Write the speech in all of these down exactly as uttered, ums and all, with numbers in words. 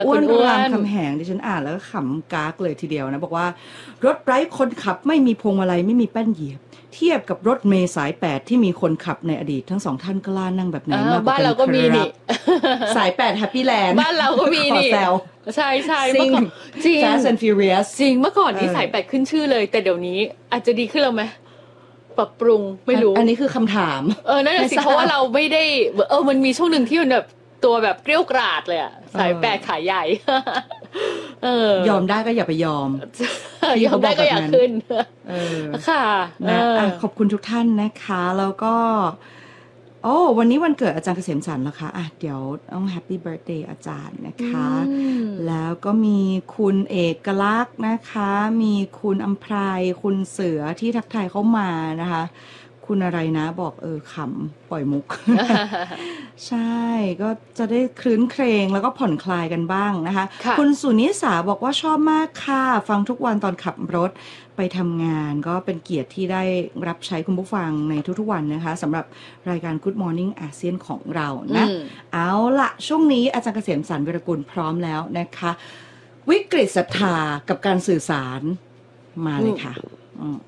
อ้วนคุณอ้วรามนคำแหงดิฉันอ่านแล้วก็ขำกากเลยทีเดียวนะบอกว่ารถไร้คนขับไม่มีพวงมาลัยไม่มีแป้นเหยียบเทียบกับรถเมล์สายแปดที่มีคนขับในอดีตทั้งสองท่านกล้านั่งแบบไหนอ้าวมากกว่าบ้านกันเราก็มีครับนี่สายแปดแฮปปี้แลนด์บ้านเราก็มีขอนี่แซวใช่ใช่ซิ่งเมื่อก่อนจริง Fast and Furious จริงเมื่อก่อนเอนี้อสายแปดขึ้นชื่อเลย แต่เดี๋ยวนี้อาจจะดีขึ้นแล้วไหมปรับปรุงไม่รู้อันนี้คือคำถามเออนั่นแหละสิไม่ทราบเพราะว่าเราไม่ได้เออมันมีช่วงหนึ่งที่มันแบบตัวแบบเกรี้ยวกราดเลยอะสายเออแปดขาใหญ่ เออยอมได้ก็อย่าไปยอมยอมได้ก็อยากขึ้นเออค่ะเอนะออ่ะขอบคุณทุกท่านนะคะแล้วก็โอ้วันนี้วันเกิดอาจารย์เกษมสันต์แล้วคะอ่ะเดี๋ยวต้องแฮปปี้เบิร์ธเดย์อาจารย์นะคะอืมแล้วก็มีคุณเอกลักษณ์นะคะ มีคุณอัมพรายคุณเสือที่ทักทายเข้ามานะคะ คุณอะไรนะบอกเออขำปล่อยมุก ใช่ก็จะได้คลื้นเครงแล้วก็ผ่อนคลายกันบ้างนะคะค่ะคุณสุนิสาบอกว่าชอบมากค่ะฟังทุกวันตอนขับรถไปทำงานก็เป็นเกียรติที่ได้รับใช้คุณผู้ฟังในทุกๆวันนะคะสำหรับรายการ Good Morning อาเซียนของเรานะอืมเอาละช่วงนี้อาจารย์เกษมสันต์วิรกุลพร้อมแล้วนะคะ วิกฤตศรัทธากับการสื่อสารมาเลยค่ะอืม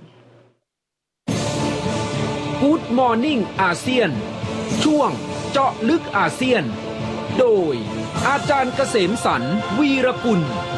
Good Morning อาเซียนช่วงเจาะลึกอาเซียนโดยอาจารย์เกษมสันต์วีรกุล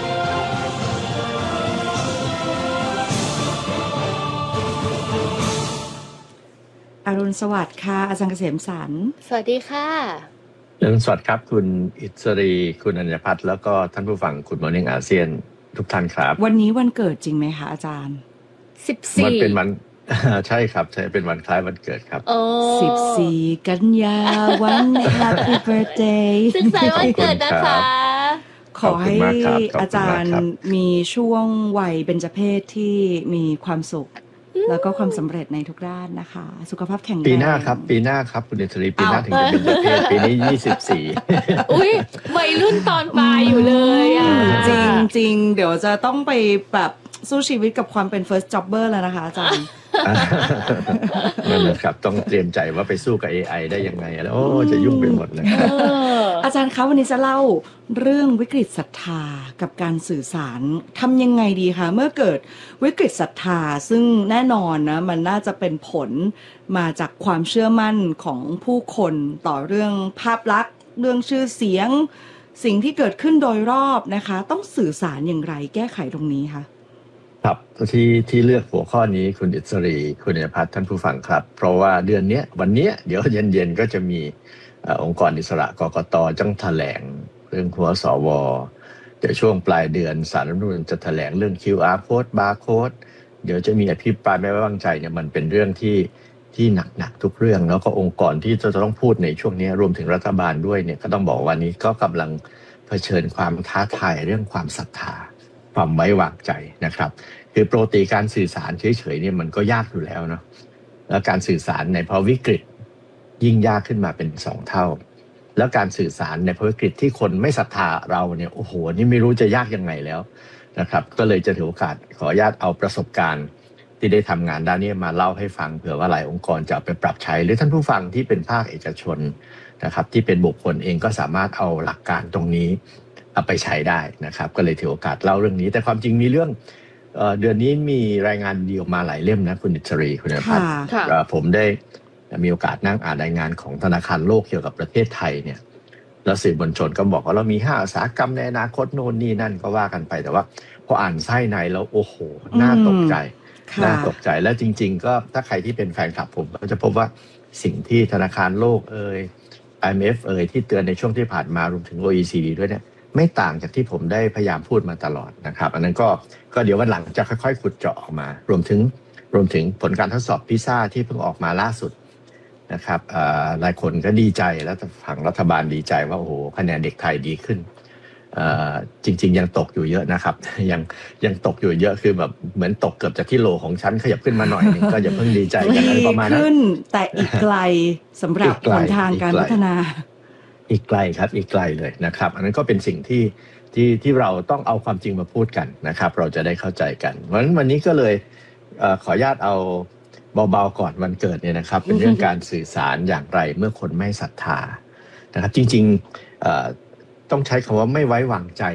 อรุณสวัสดิ์ค่ะอาจารย์เกษมสันต์สวัสดีค่ะเรื่องสวัสดีครับคุณอิสรีคุณอัญญพัฒน์แล้วก็ท่านผู้ฟังคุณมอร์นิ่งอาเซียนทุกท่านครับวันนี้วันเกิดจริงไหมคะอาจารย์สิบสี่มันเป็นวัน ใช่ครับใช่เป็นวันคล้ายวันเกิดครับโอ้สิบสี่กันยาวัน Happy Birthday สุขสันต์วันเกิดนะคะขอให้ขอบคุณมากครับขอบคุณมากครับอาจารย์มีช่วงวัยเบญจเพศที่มีความสุข แล้วก็ความสำเร็จในทุกด้านนะคะ สุขภาพแข็งแรงปีหน้าครับปีหน้าครับคุณอิสรีปีหน้าถึงจะเป็นเดือนเพศปีนี้ยี่สิบสี่อุ้ยวัยรุ่นตอนปลายอยู่เลยอ่ะจริงจริงเดี๋ยวจะต้องไปแบบสู้ชีวิตกับความเป็น first jobber แล้วนะคะอาจารย์นั่นแหละครับต้องเตรียมใจว่าไปสู้กับ เอ ไอ ได้ยังไงแล้วโอ้จะยุ่งไปหมดเลยครับเอออาจารย์คะวันนี้จะเล่าเรื่องวิกฤตศรัทธากับการสื่อสารทำยังไงดีคะเมื่อเกิดวิกฤตศรัทธาซึ่งแน่นอนนะมันน่าจะเป็นผลมาจากความเชื่อมั่นของผู้คนต่อเรื่องภาพลักษณ์เรื่องชื่อเสียง สิ่งที่เกิดขึ้นโดยรอบนะคะ ต้องสื่อสารอย่างไรแก้ไขตรงนี้คะครับที่ที่เลือกหัวข้อนี้คุณอิสรีคุณอัญญพัฒน์ท่านผู้ฟังครับเพราะว่าเดือนนี้วันนี้เดี๋ยวเย็นๆก็จะมีเอ่อองค์กรอิสระกกตจังแถลงเรื่องหัวสวเดี๋ยวช่วงปลายเดือนศาลรัฐธรรมนูญจะแถลงเรื่อง คิว อาร์ code barcode เดี๋ยวจะมีอภิปรายไม่ไว้วางใจเนี่ยมันเป็นเรื่องที่ที่หนักๆทุกเรื่องแล้วก็องค์กรที่จะต้องพูดในช่วงนี้รวมถึงรัฐบาลด้วยเนี่ยก็ต้องบอกว่านี้ก็กำลังเผชิญความท้าทายเรื่องความศรัทธาความไว้วางใจนะครับคือปกติการสื่อสารเฉยๆเนี่ยมันก็ยากอยู่แล้วเนาะแล้วการสื่อสารในภาวะวิกฤตยิ่งยากขึ้นมาเป็นสองเท่าแล้วการสื่อสารในภาวะวิกฤตที่คนไม่ศรัทธาเราเนี่ยโอ้โหนี่ไม่รู้จะยากยังไงแล้วนะครับก็เลยจะถือโอกาสขออนุญาตเอาประสบการณ์ที่ได้ทำงานด้านนี้มาเล่าให้ฟังเผื่อว่าหลายองค์กรจะเอาไปปรับใช้หรือท่านผู้ฟังที่เป็นภาคเอกชนนะครับที่เป็นบุคคลเองก็สามารถเอาหลักการตรงนี้เอาไปใช้ได้นะครับก็เลยถือโอกาสเล่าเรื่องนี้แต่ความจริงมีเรื่องเอ่อเดือนนี้มีรายงานดีออกมาหลายเล่มนะคุณอิสรีคุณอัญญพัฒน์ค่ะเอ่อผมได้มีโอกาสนั่งอ่านรายงานของธนาคารโลกเกี่ยวกับประเทศไทยเนี่ยแล้วสื่อมวลชนก็บอกว่าเรามีห้าอุตสาหกรรมในอนาคตโน่นนี่นั่นก็ว่ากันไปแต่ว่าพออ่านไส้ในแล้วโอ้โหน่าตกใจน่าตกใจแล้วจริงๆก็ถ้าใครที่เป็นแฟนคลับผมก็จะพบว่าสิ่งที่ธนาคารโลกเอ่ย ไอ เอ็ม เอฟ เอ่ยที่เตือนในช่วงที่ผ่านมารวมถึง โอ อี ซี ดี ด้วยเนี่ยไม่ต่างจากที่ผมได้พยายามพูดมาตลอดนะครับอันนั้นก็ก็เดี๋ยววันหลังจะค่อยๆขุดเจาะออกมารวมถึงรวมถึงผลการทดสอบพิซ่าที่เพิ่งออกมาล่าสุดนะครับหลายคนก็ดีใจแล้วฝั่งรัฐบาลดีใจว่าโอ้โหคะแนนเด็กไทยดีขึ้นจริงๆยังตกอยู่เยอะนะครับยังยังตกอยู่เยอะคือแบบเหมือนตกเกือบจากที่โลของฉันขยับขึ้นมาหน่อยนึงก็อย่าเพิ่งดีใจกันอะไรประมาณนั้นขึ้นแต่อีกไกลสำหรับหนทางการพัฒนาอีกไกลครับอีกไกลเลยนะครับอันนั้นก็เป็นสิ่งที่ที่ที่เราต้องเอาความจริงมาพูดกันนะครับเราจะได้เข้าใจกันเพราะฉะนั้นวันนี้ก็เลยเอ่อขออนุญาตเอาเบาๆก่อนวันเกิดเนี่ยนะครับเป็นเรื่องการสื่อสารอย่างไรเมื่อคนไม่ศรัทธานะครับจริงๆเอ่อต้องใช้คำว่าไม่ไว้วางใจ